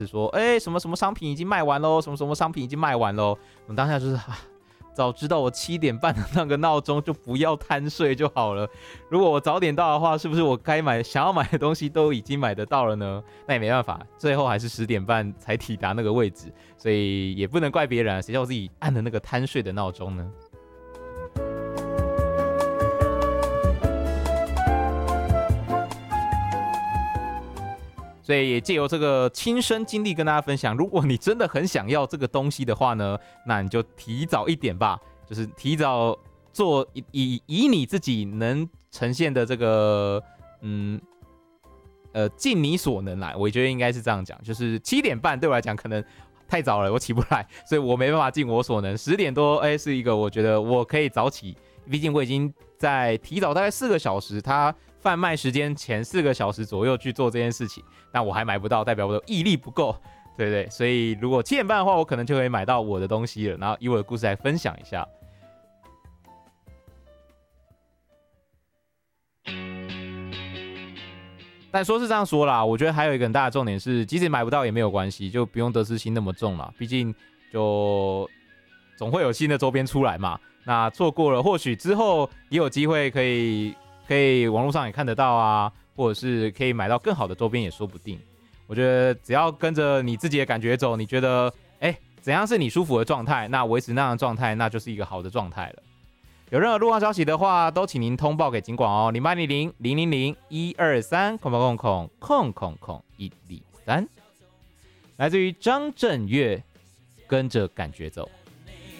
是说，什么什么商品已经卖完喽，什么什么商品已经卖完喽。我们当下就是早知道我7点半的那个闹钟就不要贪睡就好了。如果我早点到的话，是不是我想要买的东西都已经买得到了呢？那也没办法，最后还是10点半才抵达那个位置，所以也不能怪别人，谁叫我自己按的那个贪睡的闹钟呢？所以也借由这个亲身经历跟大家分享，如果你真的很想要这个东西的话呢，那你就提早一点吧，就是提早做，以你自己能呈现的这个尽你所能来，我觉得应该是这样讲，就是7点半对我来讲可能太早了，我起不来，所以我没办法尽我所能。10点多，是一个我觉得我可以早起，毕竟我已经在提早大概4个小时，它贩卖时间前4个小时左右去做这件事情，但我还买不到，代表我的毅力不够，对不对？所以如果7点半的话，我可能就可以买到我的东西了，然后以我的故事来分享一下。但说是这样说啦，我觉得还有一个很大的重点是，即使买不到也没有关系，就不用得失心那么重啦。毕竟就总会有新的周边出来嘛。那错过了，或许之后也有机会可以网络上也看得到啊，或者是可以买到更好的周边也说不定。我觉得只要跟着你自己的感觉走，你觉得怎样是你舒服的状态，那维持那样的状态，那就是一个好的状态了。有任何路况消息的话，都请您通报给警广哦，0800-000-123，123。来自于张震岳，跟着感觉走。